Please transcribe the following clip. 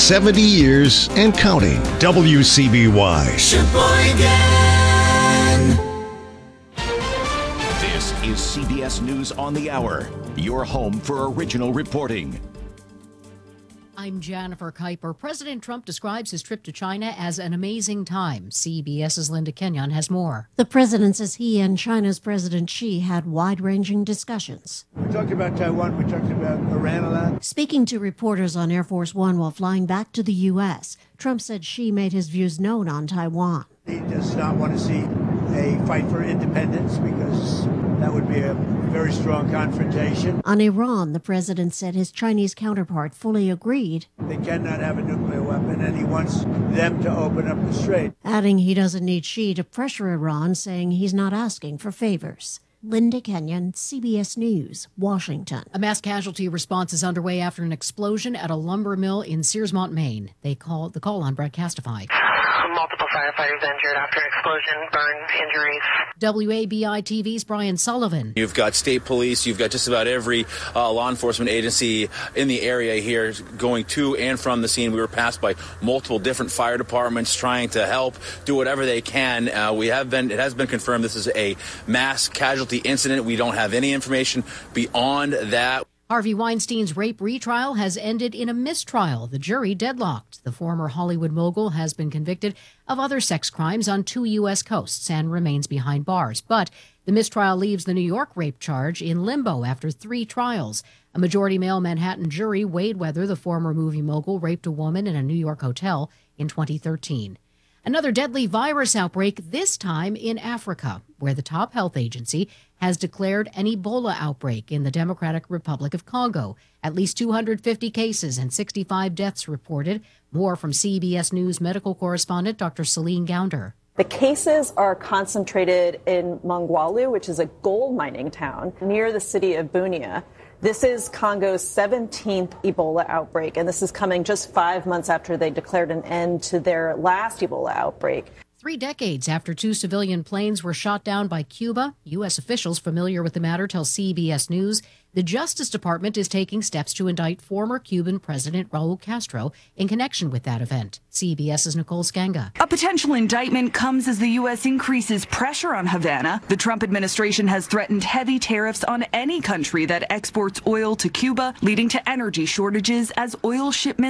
70 years and counting. WCBY. This is CBS News on the Hour, your home for original reporting. I'm Jennifer Kuiper. President Trump describes his trip to China as an amazing time. CBS's Linda Kenyon has more. The president says he and China's President Xi had wide-ranging discussions. We talked about Taiwan. We talked about Iran a lot. Speaking to reporters on Air Force One while flying back to the U.S., Trump said Xi made his views known on Taiwan. He does not want to see a fight for independence because that would be a very strong confrontation. On Iran, the president said his Chinese counterpart fully agreed. They cannot have a nuclear weapon, and he wants them to open up the strait. Adding he doesn't need Xi to pressure Iran, saying he's not asking for favors. Linda Kenyon, CBS News, Washington. A mass casualty response is underway after an explosion at a lumber mill in Searsmont, Maine. The call on broadcastified. Multiple firefighters injured after explosion, burn injuries. WABI TV's Brian Sullivan. You've got state police, you've got just about every law enforcement agency in the area here going to and from the scene. We were passed by multiple different fire departments trying to help, do whatever they can. It has been confirmed this is a mass casualty incident. We don't have any information beyond that. Harvey Weinstein's rape retrial has ended in a mistrial. The jury deadlocked. The former Hollywood mogul has been convicted of other sex crimes on 2 U.S. coasts and remains behind bars. But the mistrial leaves the New York rape charge in limbo after 3 trials. A majority male Manhattan jury weighed whether the former movie mogul raped a woman in a New York hotel in 2013. Another deadly virus outbreak, this time in Africa, where the top health agency has declared an Ebola outbreak in the Democratic Republic of Congo. At least 250 cases and 65 deaths reported. More from CBS News medical correspondent Dr. Celine Gounder. The cases are concentrated in Mongwalu, which is a gold mining town near the city of Bunia. This is Congo's 17th Ebola outbreak, and this is coming just 5 months after they declared an end to their last Ebola outbreak. 3 decades after 2 civilian planes were shot down by Cuba, U.S. officials familiar with the matter tell CBS News the Justice Department is taking steps to indict former Cuban President Raul Castro in connection with that event. CBS's Nicole Skanga. A potential indictment comes as the U.S. increases pressure on Havana. The Trump administration has threatened heavy tariffs on any country that exports oil to Cuba, leading to energy shortages as oil shipments